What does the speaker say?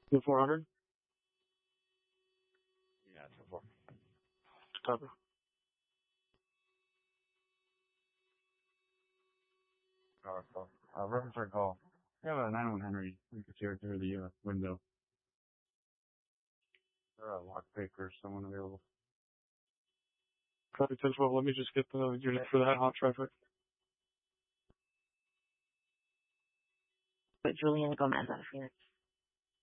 The 400? Yeah, it's a 4. Copy. Reference our call. We have a 901 Henry. We could hear through the window. There are lock pickers, someone available. Copy 1012. Let me just get the unit for that hot traffic. But Julian Gomez out of Phoenix.